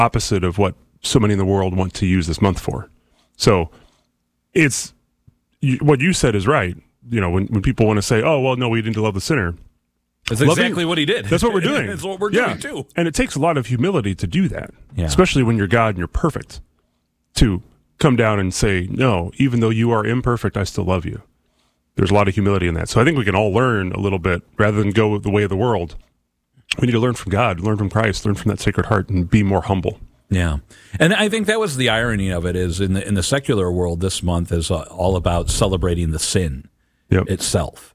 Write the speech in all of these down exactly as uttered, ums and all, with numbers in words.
opposite of what so many in the world want to use this month for. So it's you, what you said is right. You know, when, when people want to say, oh, well, no, we need to love the sinner. That's exactly what he did. That's what we're doing. That's what we're yeah. doing, too. And it takes a lot of humility to do that, yeah. especially when you're God and you're perfect, to come down and say, no, even though you are imperfect, I still love you. There's a lot of humility in that. So I think we can all learn a little bit rather than go the way of the world. We need to learn from God, learn from Christ, learn from that Sacred Heart, and be more humble. Yeah. And I think that was the irony of it is in the in the secular world, this month is all about celebrating the sin yep. itself.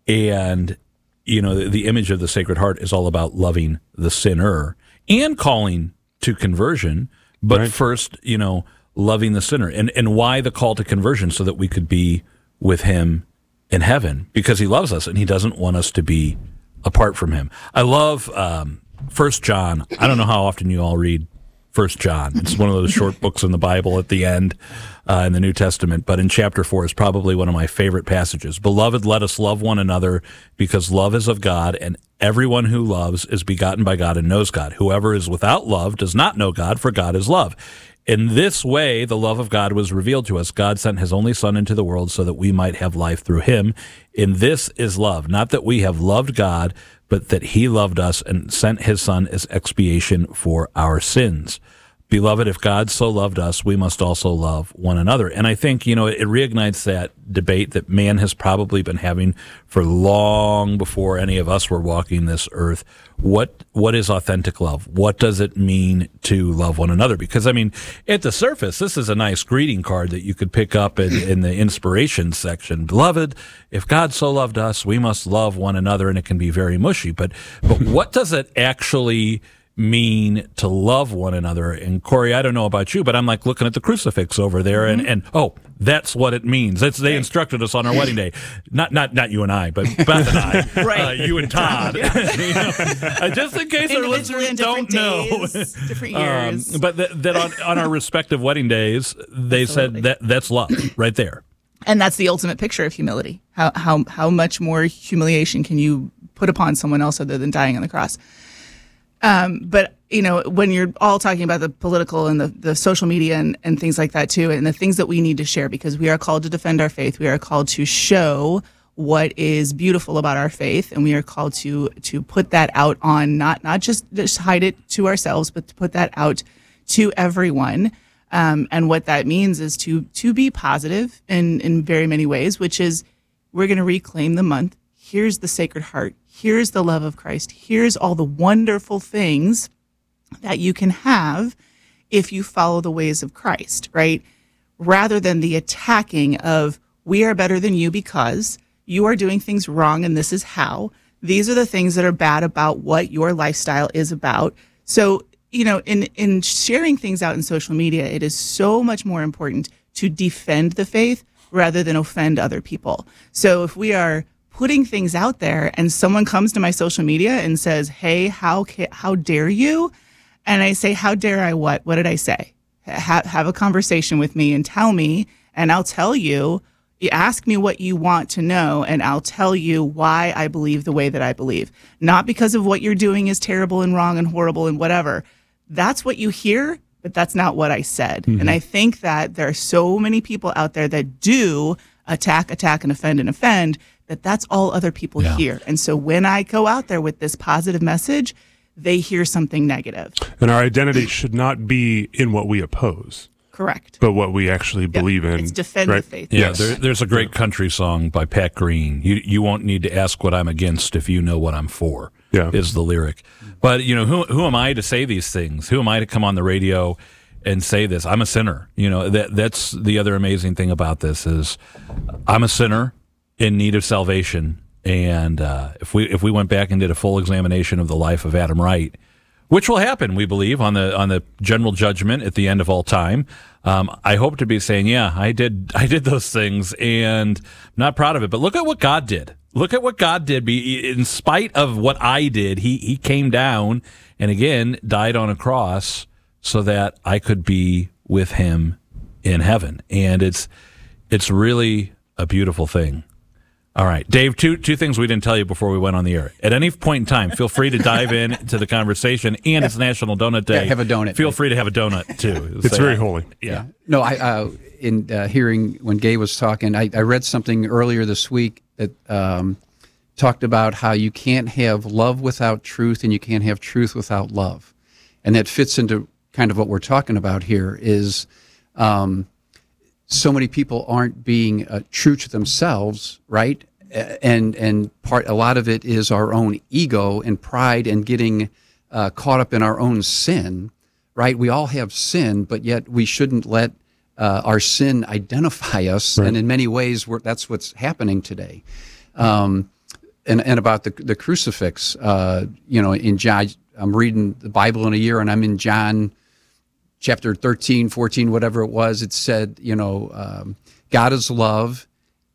And, you know, the, the image of the Sacred Heart is all about loving the sinner and calling to conversion, but right. first, you know, loving the sinner. And, and why the call to conversion? So that we could be with him in heaven, because he loves us and he doesn't want us to be apart from him. I love um, First John. I don't know how often you all read First John. It's one of those short books in the Bible at the end uh, in the New Testament, but in chapter four is probably one of my favorite passages. Beloved, let us love one another, because love is of God, and everyone who loves is begotten by God and knows God. Whoever is without love does not know God, for God is love. In this way, the love of God was revealed to us. God sent his only Son into the world so that we might have life through him. In this is love, not that we have loved God, but that he loved us and sent his Son as expiation for our sins. Beloved, if God so loved us, we must also love one another. And I think, you know, it reignites that debate that man has probably been having for long before any of us were walking this earth. What what is authentic love? What does it mean to love one another? Because, I mean, at the surface, this is a nice greeting card that you could pick up in, in the inspiration section. Beloved, if God so loved us, we must love one another, and it can be very mushy. But but what does it actually mean to love one another? And Corey, I don't know about you, but I'm like looking at the crucifix over there, and, and oh, that's what it means. That's, they instructed us on our wedding day. Not not not you and I, but Beth and I, right. uh, you and Todd. Yeah. You know, uh, just in case our listeners don't days, know. Different years. Um, but that, that on, on our respective wedding days, they Absolutely. said that that's love right there. And that's the ultimate picture of humility. How how how much more humiliation can you put upon someone else other than dying on the cross? Um, but, you know, when you're all talking about the political and the, the social media and, and things like that, too, and the things that we need to share, because we are called to defend our faith, we are called to show what is beautiful about our faith, and we are called to to put that out on, not not just, just hide it to ourselves, but to put that out to everyone. Um, and what that means is to to be positive in, in very many ways, which is we're going to reclaim the month. Here's the Sacred Heart. Here's the love of Christ. Here's all the wonderful things that you can have if you follow the ways of Christ, right? Rather than the attacking of, we are better than you because you are doing things wrong and this is how. These are the things that are bad about what your lifestyle is about. So, you know, in, in sharing things out in social media, it is so much more important to defend the faith rather than offend other people. So if we are putting things out there and someone comes to my social media and says, hey, how ca- how dare you? And I say, how dare I what? What did I say? Ha- have a conversation with me and tell me, and I'll tell you, you ask me what you want to know, and I'll tell you why I believe the way that I believe. Not because of what you're doing is terrible and wrong and horrible and whatever. That's what you hear, but that's not what I said. Mm-hmm. And I think that there are so many people out there that do attack, attack, and offend and offend, that that's all other people yeah. hear. And so when I go out there with this positive message, they hear something negative. And our identity should not be in what we oppose. Correct. But what we actually yep. believe in. It's defend right? the faith. Yeah, yes. there, there's a great country song by Pat Green. You you won't need to ask what I'm against if you know what I'm for, yeah. is the lyric. But, you know, who who am I to say these things? Who am I to come on the radio and say this? I'm a sinner. You know, that that's the other amazing thing about this is I'm a sinner in need of salvation, and uh, if we if we went back and did a full examination of the life of Adam Wright, which will happen, we believe, on the on the general judgment at the end of all time, um, I hope to be saying, yeah, I did I did those things, and I'm not proud of it. But look at what God did. Look at what God did. In spite of what I did, he he came down and again died on a cross so that I could be with him in heaven, and it's it's really a beautiful thing. All right, Dave, two two things we didn't tell you before we went on the air. At any point in time, feel free to dive in to the conversation, and it's National Donut Day. Yeah, have a donut. Feel free to have a donut, too. It's Say, very holy. Yeah. Yeah. No, I uh, in uh, hearing when Gay was talking, I, I read something earlier this week that um, talked about how you can't have love without truth, and you can't have truth without love, and that fits into kind of what we're talking about here. Is um, so many people aren't being uh, true to themselves, right? And and part a lot of it is our own ego and pride and getting uh, caught up in our own sin, right? We all have sin, but yet we shouldn't let uh, our sin identify us. Right. And in many ways, we're, that's what's happening today. Um, and and about the the crucifix, uh, you know, in John, I'm reading the Bible in a year, and I'm in John chapter thirteen, fourteen, whatever it was. It said, you know, um, God is love,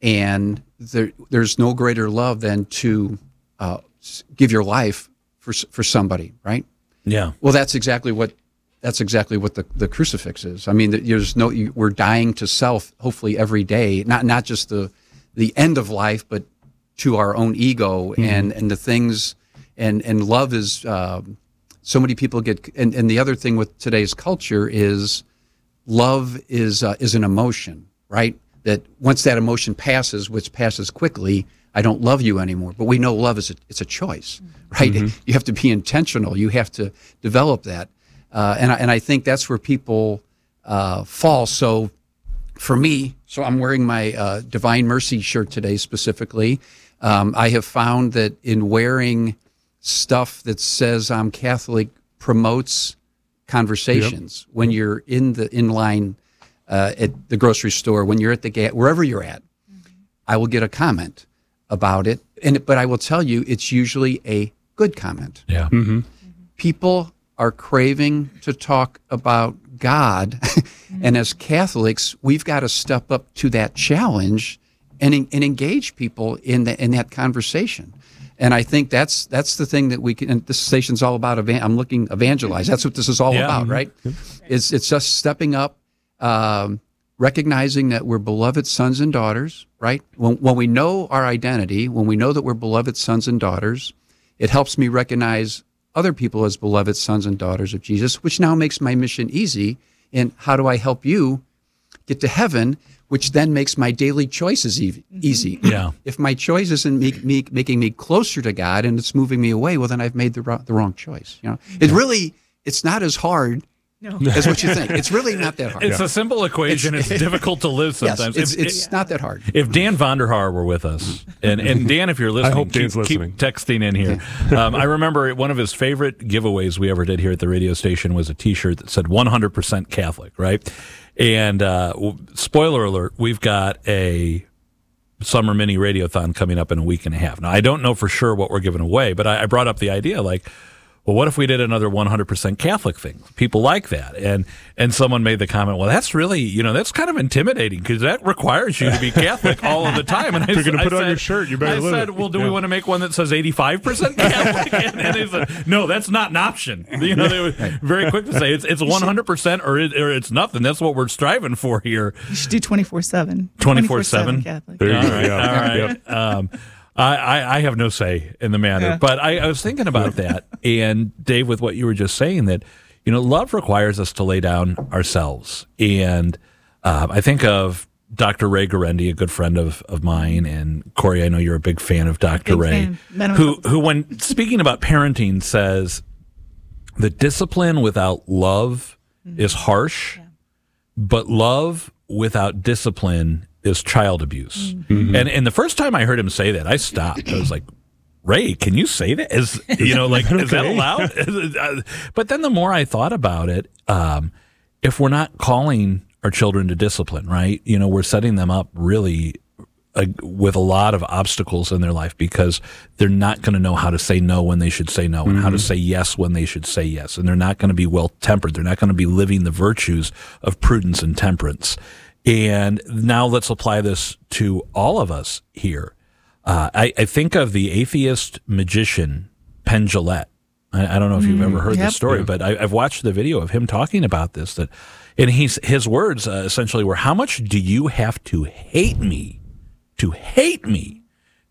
and there, there's no greater love than to uh, give your life for for somebody, right? Yeah. Well, that's exactly what that's exactly what the, the crucifix is. I mean, there's no you, we're dying to self, hopefully every day, not not just the the end of life, but to our own ego mm-hmm. and and the things and and love is. Um, So many people get, and, and the other thing with today's culture is, love is uh, is an emotion, right? That once that emotion passes, which passes quickly, I don't love you anymore. But we know love is a, it's a choice, right? Mm-hmm. You have to be intentional. You have to develop that, uh, and I, and I think that's where people uh, fall. So for me, so I'm wearing my uh, Divine Mercy shirt today specifically. Um, I have found that in wearing stuff that says I'm Catholic promotes conversations. Yep. When you're in the in line uh, at the grocery store, when you're at the ga- wherever you're at, mm-hmm. I will get a comment about it. And but I will tell you, it's usually a good comment. Yeah. Mm-hmm. People are craving to talk about God, mm-hmm. and as Catholics, we've got to step up to that challenge and and engage people in the, in that conversation. And I think that's that's the thing that we can. And this station's all about. Evan, I'm looking evangelize. That's what this is all yeah. about, right? It's it's just stepping up, um, recognizing that we're beloved sons and daughters, right? When when we know our identity, when we know that we're beloved sons and daughters, it helps me recognize other people as beloved sons and daughters of Jesus, which now makes my mission easy. And how do I help you get to heaven? Which then makes my daily choices e- easy. Yeah. If my choice isn't make, me, making me closer to God and it's moving me away, well, then I've made the, ro- the wrong choice. You know, it really, it's not as hard no. as what you think. It's really not that hard. It's yeah. a simple equation. It's, it's difficult to live sometimes. Yes, it's if, it's it, not that hard. If Dan Vonderhaar were with us, and, and Dan, if you're listening, I hope keep, Dan's listening. keep texting in here. Um, I remember one of his favorite giveaways we ever did here at the radio station was a T-shirt that said one hundred percent Catholic, right? And uh, spoiler alert, we've got a summer mini radiothon coming up in a week and a half. Now, I don't know for sure what we're giving away, but I, I brought up the idea like, well, what if we did another one hundred percent Catholic thing? People like that. And and someone made the comment, well, that's really, you know, that's kind of intimidating because that requires you to be Catholic all of the time. And I, if you're going to put I it said, on your shirt, you better I live said, it. well, do yeah. we want to make one that says eighty-five percent Catholic? and, and they said, no, that's not an option. You know, they were very quick to say it's it's one hundred percent or, it, or it's nothing. That's what we're striving for here. You should do twenty-four seven. twenty-four seven? Catholic. There you all go. right, Yeah. all right. Yep. Um, I, I, I have no say in the matter, Yeah. but I, I was thinking about that. And Dave, with what you were just saying, that, you know, love requires us to lay down ourselves. And uh, I think of Doctor Ray Guarendi, a good friend of, of mine, and Corey, I know you're a big fan of Doctor Big Ray, fan. Met him who, a couple who, when speaking about parenting, says the discipline without love mm-hmm. is harsh, yeah. but love without discipline is child abuse. Mm-hmm. And and the first time I heard him say that, I stopped. I was like, Ray, can you say that? Is, you know, like, okay. is that allowed? But then the more I thought about it, um, if we're not calling our children to discipline, right? You know, we're setting them up really uh, with a lot of obstacles in their life because they're not going to know how to say no when they should say no and mm-hmm. how to say yes when they should say yes. And they're not going to be well-tempered. They're not going to be living the virtues of prudence and temperance. And now let's apply this to all of us here. Uh, I, I think of the atheist magician, Penn Jillette. I, I don't know if you've ever heard yep. this story, but I, I've watched the video of him talking about this. That, and he's, his words uh, essentially were, how much do you have to hate me, to hate me,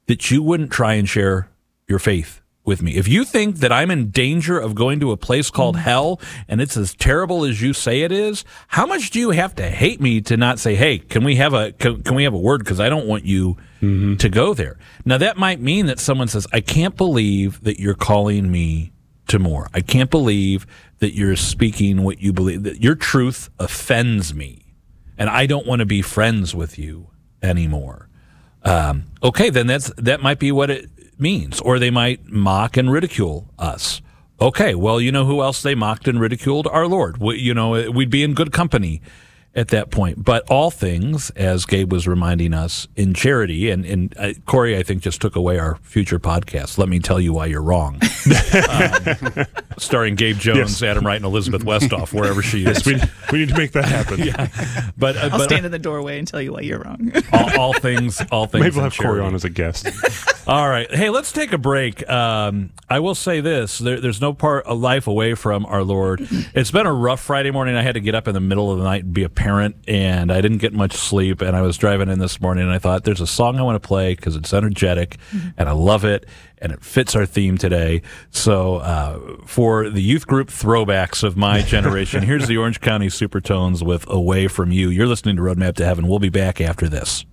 that you wouldn't try and share your faith with me. If you think that I'm in danger of going to a place called hell and it's as terrible as you say it is, how much do you have to hate me to not say, hey, can we have a can, can we have a word, because I don't want you mm-hmm. to go there. Now, that might mean that someone says, I can't believe that you're calling me to more. I can't believe that you're speaking what you believe, that your truth offends me, and I don't want to be friends with you anymore. Um, okay, then that's that might be what it means. Or they might mock and ridicule us. Okay, well, you know who else they mocked and ridiculed? Our Lord. We, you know, we'd be in good company at that point. But all things, as Gabe was reminding us, in charity, and, and uh, Corey, I think, just took away our future podcast. Let me tell you why you're wrong. um, starring Gabe Jones, yes. Adam Wright, and Elizabeth Westhoff, wherever she is. Yes, we, we need to make that happen. yeah. But uh, I'll but, stand in the doorway and tell you why you're wrong. all, all things, all things. Maybe we'll have charity. Corey on as a guest. All right. Hey, let's take a break. Um, I will say this. There, there's no part of life away from our Lord. It's been a rough Friday morning. I had to get up in the middle of the night and be a parent, and I didn't get much sleep, and I was driving in this morning, and I thought, there's a song I want to play because it's energetic, and I love it, and it fits our theme today. So uh, for the youth group throwbacks of my generation, here's the Orange County Supertones with Away From You. You're listening to Roadmap to Heaven. We'll be back after this.